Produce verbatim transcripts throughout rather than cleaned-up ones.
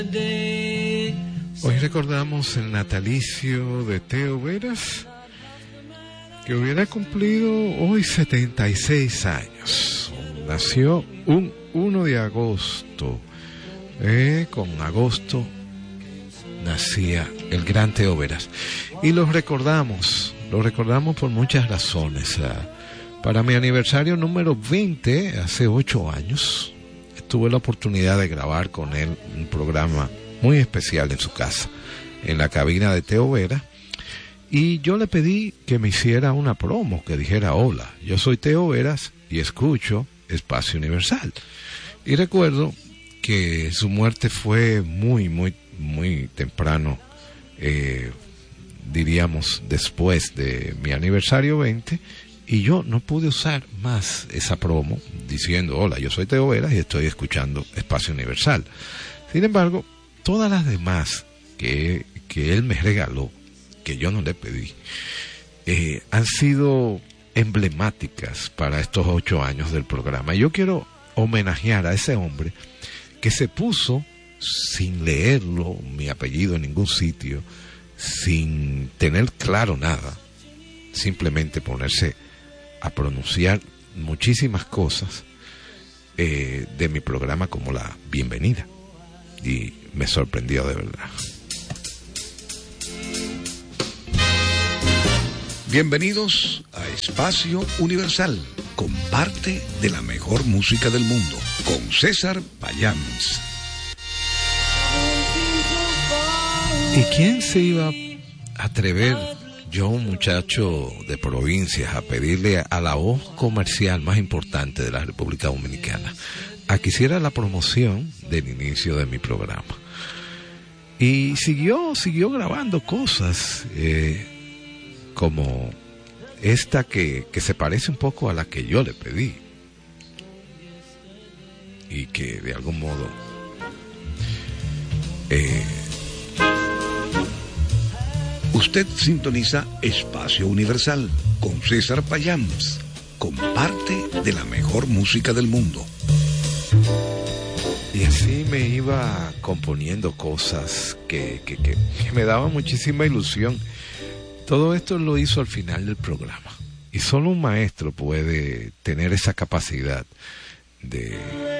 Hoy recordamos el natalicio de Teo Veras, que hubiera cumplido hoy setenta y seis años. Nació un uno de agosto. Eh, con agosto nacía el gran Teo Veras. Y lo recordamos, lo recordamos por muchas razones. Para mi aniversario número veinte, hace ocho años, tuve la oportunidad de grabar con él un programa muy especial en su casa, en la cabina de Teo Veras, y yo le pedí que me hiciera una promo, que dijera: hola, yo soy Teo Veras y escucho Espacio Universal. Y recuerdo que su muerte fue muy, muy, muy temprano, eh, diríamos después de mi aniversario veinte, y yo no pude usar más esa promo diciendo: hola, yo soy Teo Veras y estoy escuchando Espacio Universal. Sin embargo, todas las demás que, que él me regaló, que yo no le pedí, eh, han sido emblemáticas para estos ocho años del programa. Yo quiero homenajear a ese hombre que se puso, sin leerlo, mi apellido en ningún sitio, sin tener claro nada, simplemente ponerse a pronunciar muchísimas cosas eh, de mi programa, como la bienvenida, y me sorprendió de verdad. Bienvenidos a Espacio Universal, comparte de la mejor música del mundo, con César Payams. ¿Y quién se iba a atrever, yo, un muchacho de provincias, a pedirle a la voz comercial más importante de la República Dominicana a que hiciera la promoción del inicio de mi programa? Y siguió, siguió grabando cosas, eh, como esta que, que se parece un poco a la que yo le pedí, y que de algún modo eh, usted sintoniza Espacio Universal con César Payams, comparte de la mejor música del mundo. Y así me iba componiendo cosas que, que, que, que me daban muchísima ilusión. Todo esto lo hizo al final del programa, y solo un maestro puede tener esa capacidad de,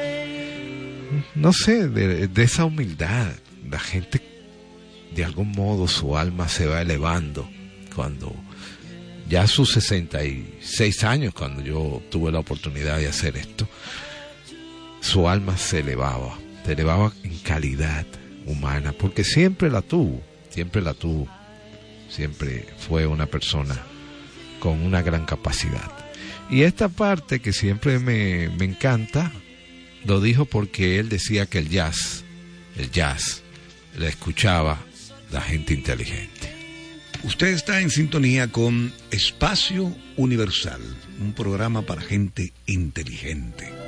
no sé, de, de esa humildad. La gente, de algún modo, su alma se va elevando cuando ya a sus sesenta y seis años, cuando yo tuve la oportunidad de hacer esto, su alma se elevaba, se elevaba en calidad humana, porque siempre la tuvo, siempre la tuvo. Siempre fue una persona con una gran capacidad. Y esta parte que siempre me, me encanta, lo dijo porque él decía que el jazz, el jazz, le escuchaba la gente inteligente. Usted está en sintonía con Espacio Universal, un programa para gente inteligente.